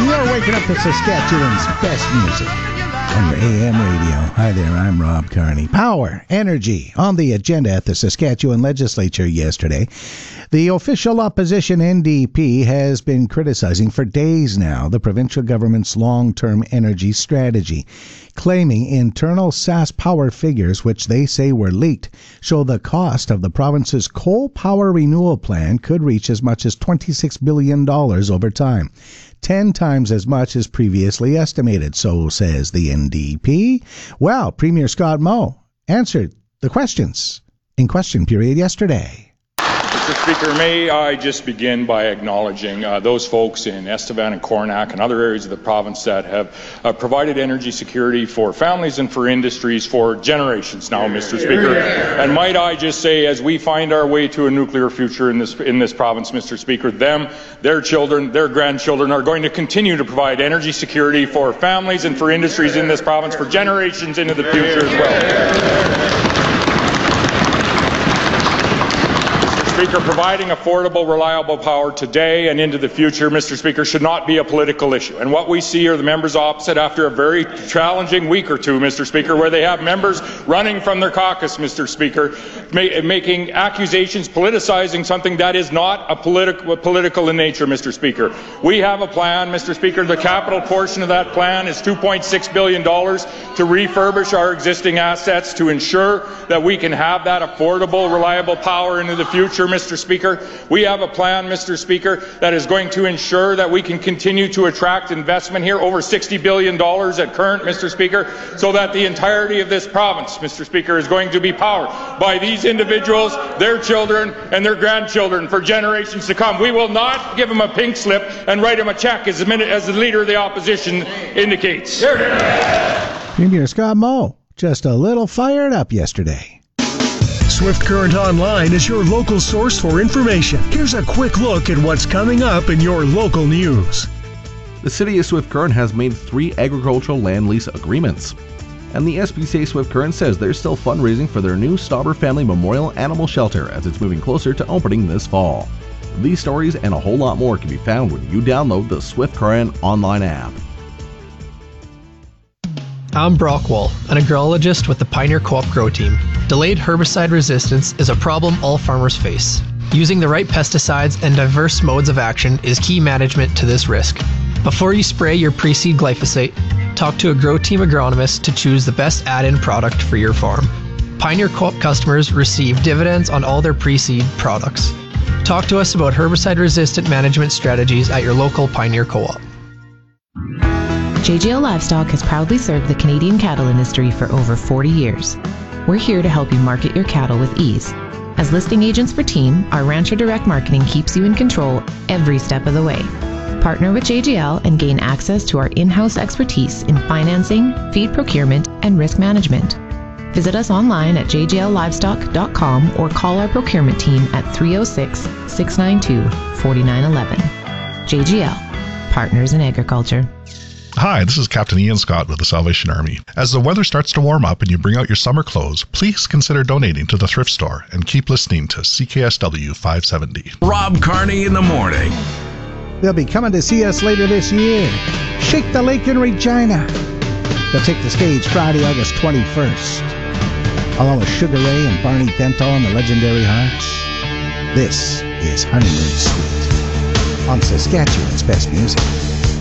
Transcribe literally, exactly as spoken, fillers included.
You're waking up to Saskatchewan's best music on your A M radio. Hi there, I'm Rob Carney. Power, energy, on the agenda at the Saskatchewan Legislature yesterday. The official opposition N D P has been criticizing for days now the provincial government's long-term energy strategy, claiming internal SaskPower figures, which they say were leaked, show the cost of the province's coal power renewal plan could reach as much as twenty-six billion dollars over time. Ten times as much as previously estimated, so says the N D P. Well, Premier Scott Moe answered the questions in question period yesterday. Mister Speaker, may I just begin by acknowledging uh, those folks in Estevan and Coronach and other areas of the province that have uh, provided energy security for families and for industries for generations now, Mister Speaker. And might I just say, as we find our way to a nuclear future in this in this province, Mister Speaker, them, their children, their grandchildren are going to continue to provide energy security for families and for industries in this province for generations into the future as well. Speaker, providing affordable, reliable power today and into the future, Mister Speaker, should not be a political issue. And what we see are the members opposite after a very challenging week or two, Mister Speaker, where they have members running from their caucus, Mister Speaker, ma- making accusations, politicizing something that is not a politi- political in nature, Mister Speaker. We have a plan, Mister Speaker. The capital portion of that plan is two point six billion dollars to refurbish our existing assets to ensure that we can have that affordable, reliable power into the future, Mister Speaker. We have a plan, Mister Speaker, that is going to ensure that we can continue to attract investment here, over sixty billion dollars at current, Mister Speaker, so that the entirety of this province, Mister Speaker, is going to be powered by these individuals, their children, and their grandchildren for generations to come. We will not give them a pink slip and write them a check, as the, minute, as the Leader of the Opposition indicates. Premier Scott Moe, just a little fired up yesterday. Swift Current Online is your local source for information. Here's a quick look at what's coming up in your local news. The City of Swift Current has made three agricultural land lease agreements. And the S P C A Swift Current says they're still fundraising for their new Stauber Family Memorial Animal Shelter as it's moving closer to opening this fall. These stories and a whole lot more can be found when you download the Swift Current Online app. I'm Brock Wall, an agronomist with the Pioneer Co-op Grow Team. Delayed herbicide resistance is a problem all farmers face. Using the right pesticides and diverse modes of action is key management to this risk. Before you spray your pre-seed glyphosate, talk to a Grow Team agronomist to choose the best add-in product for your farm. Pioneer Co-op customers receive dividends on all their pre-seed products. Talk to us about herbicide-resistant management strategies at your local Pioneer Co-op. J G L Livestock has proudly served the Canadian cattle industry for over forty years. We're here to help you market your cattle with ease. As listing agents for Team, our Rancher Direct Marketing keeps you in control every step of the way. Partner with J G L and gain access to our in-house expertise in financing, feed procurement, and risk management. Visit us online at j g l livestock dot com or call our procurement team at three oh six, six nine two, four nine one one. J G L, Partners in Agriculture. Hi, this is Captain Ian Scott with the Salvation Army. As the weather starts to warm up and you bring out your summer clothes, please consider donating to the thrift store and keep listening to C K S W five seventy. Rob Carney in the morning. They'll be coming to see us later this year. Shake the Lake in Regina. They'll take the stage Friday, August twenty-first. Along with Sugar Ray and Barney Dental and the Legendary Hearts. This is Honeymoon Suite on Saskatchewan's best music.